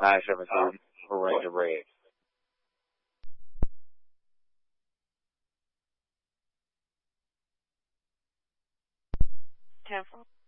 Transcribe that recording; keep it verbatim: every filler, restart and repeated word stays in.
nine seven two for Ranger Red. ten four.